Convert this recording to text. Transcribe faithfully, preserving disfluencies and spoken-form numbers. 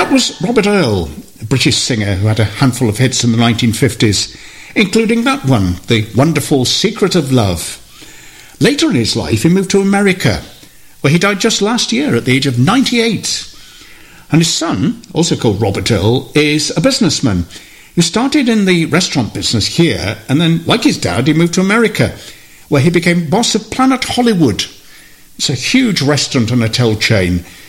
That was Robert Earl, a British singer who had a handful of hits in the nineteen fifties, including that one, the wonderful Secret of Love. Later in his life, he moved to America, where he died just last year at the age of ninety-eight. And his son, also called Robert Earl, is a businessman who started in the restaurant business here, and then, like his dad, he moved to America, where he became boss of Planet Hollywood. It's a huge restaurant and hotel chain